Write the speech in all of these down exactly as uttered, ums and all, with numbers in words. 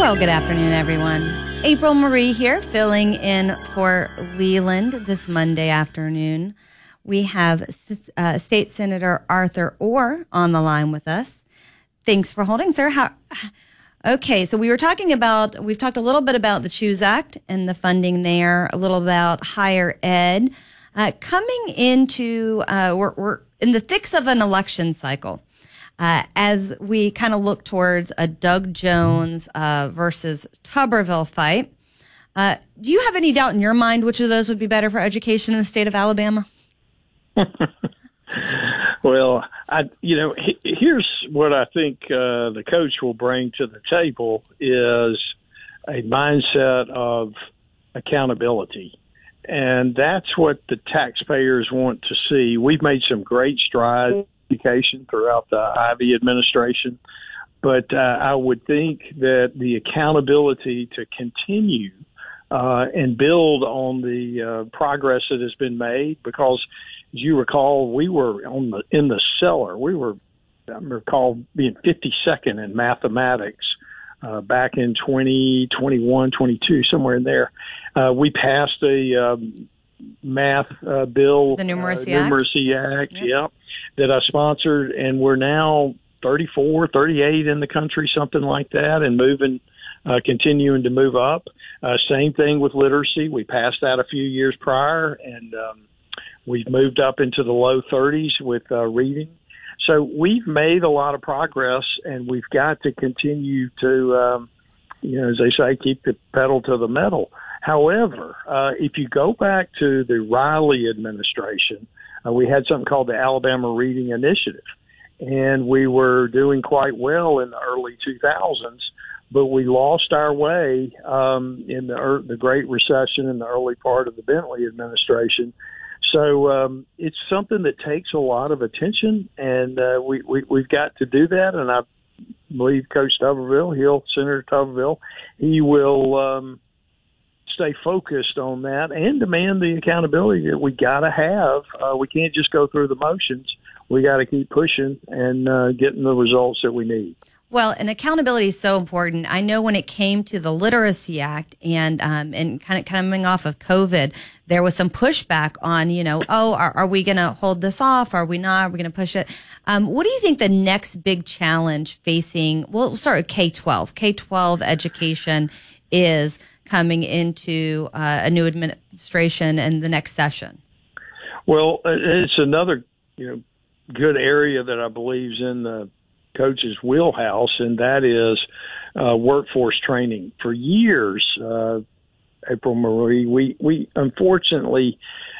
Well, good afternoon, everyone. April Marie here, filling in for Leland this Monday afternoon. We have uh, State Senator Arthur Orr on the line with us. Thanks for holding, sir. How, okay, so we were talking about, we've talked a little bit about the CHOOSE Act and the funding there, a little about higher ed. Uh, coming into, uh, we're, we're in the thick of an election cycle. Uh, as we kind of look towards a Doug Jones uh, versus Tuberville fight, uh, do you have any doubt in your mind which of those would be better for education in the state of Alabama? Well, I, you know, he, here's what I think uh, the coach will bring to the table is a mindset of accountability. And that's what the taxpayers want to see. We've made some great strides education throughout the Ivey administration. But uh, I would think that the accountability to continue uh, and build on the uh, progress that has been made, because as you recall, we were on the in the cellar. We were, I recall, being fifty-second in mathematics uh, back in twenty twenty-one, twenty-two, somewhere in there. Uh, we passed a um, math uh, bill, the Numeracy uh, Act, Numeracy Act, yep. yeah, that I sponsored, and we're now thirty-four, thirty-eight in the country, something like that, and moving, uh, continuing to move up. Uh, same thing with literacy. We passed that a few years prior, and um, we've moved up into the low thirties with uh, reading. So we've made a lot of progress, and we've got to continue to, um, you know, as they say, keep the pedal to the metal. However, uh, if you go back to the Riley administration, uh, we had something called the Alabama Reading Initiative, and we were doing quite well in the early two thousands, but we lost our way um, in the, er, the Great Recession in the early part of the Bentley administration. So um, it's something that takes a lot of attention, and uh, we, we, we've got to do that, and I believe Coach Tuberville, he'll, Senator Tuberville, he will um, – stay focused on that and demand the accountability that we got to have. Uh, we can't just go through the motions. We got to keep pushing and uh, getting the results that we need. Well, and accountability is so important. I know when it came to the Literacy Act and um, and kind of coming off of COVID, there was some pushback on, you know, oh, are, are we going to hold this off? Are we not? Are we going to push it? Um, what do you think the next big challenge facing, well, we'll start with K twelve, K twelve education is coming into uh, a new administration and the next session? Well, it's another, you know, good area that I believe is in the coach's wheelhouse, and that is uh, workforce training. For years, uh, April Marie, we, we unfortunately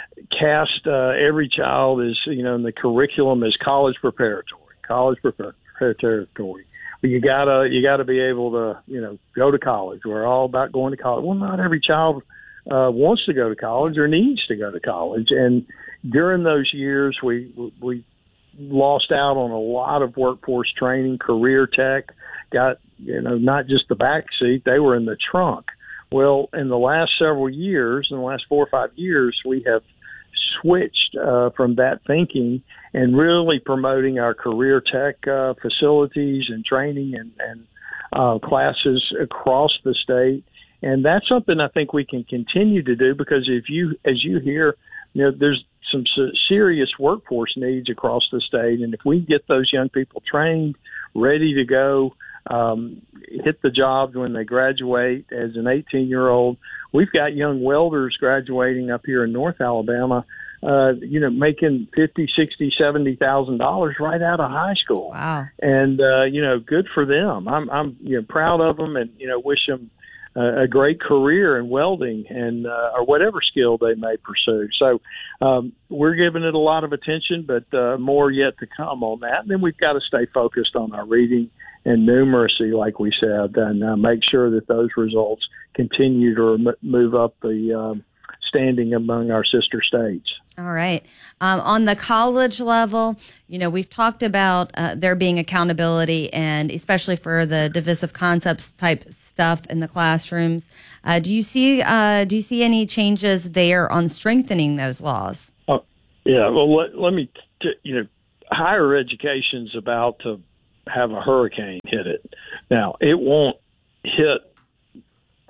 cast uh, every child as, you know, in the curriculum as college preparatory, college preparatory. You gotta you gotta be able to, you know, go to college. We're all about going to college. Well, not every child uh, wants to go to college or needs to go to college. And during those years, we we lost out on a lot of workforce training. Career Tech got, you know, not just the back seat; they were in the trunk. Well, in the last several years, in the last four or five years, we have switched uh, from that thinking and really promoting our career tech uh, facilities and training and, and uh, classes across the state. And that's something I think we can continue to do, because if you, as you hear, you know, there's some serious workforce needs across the state. And if we get those young people trained, ready to go, um, hit the job when they graduate as an eighteen-year-old, we've got young welders graduating up here in North Alabama, uh, you know, making fifty, sixty, seventy thousand dollars right out of high school. Wow! And uh, you know, good for them. I'm, I'm, you know, proud of them, and you know, wish them uh, a great career in welding and uh, or whatever skill they may pursue. So um, we're giving it a lot of attention, but uh, more yet to come on that. And then we've got to stay focused on our reading and numeracy, like we said, and uh, make sure that those results continue to rem- move up the um, standing among our sister states. All right. Um, on the college level, you know, we've talked about uh, there being accountability, and especially for the divisive concepts type stuff in the classrooms. Uh, do you see uh, do you see any changes there on strengthening those laws? Oh, yeah. Well, let, let me, t- you know, higher education's about to have a hurricane hit it. Now, it won't hit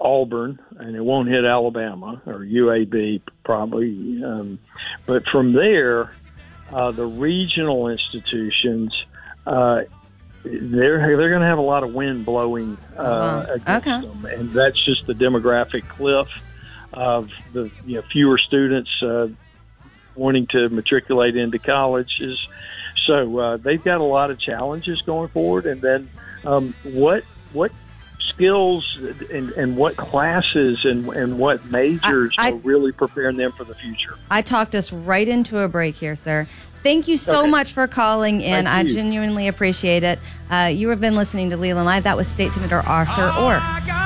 Auburn, and it won't hit Alabama or U A B probably. Um, but from there, uh, the regional institutions, uh, they're they're going to have a lot of wind blowing uh, uh-huh. against okay. them, and that's just the demographic cliff of the you know fewer students uh, wanting to matriculate into colleges. So uh, they've got a lot of challenges going forward, and then um, what what skills and, and what classes and, and what majors I, I, are really preparing them for the future. I talked us right into a break here, sir. Thank you so okay. much for calling in. Thank I you. genuinely appreciate it. Uh, you have been listening to Leland Live. That was State Senator Arthur Orr.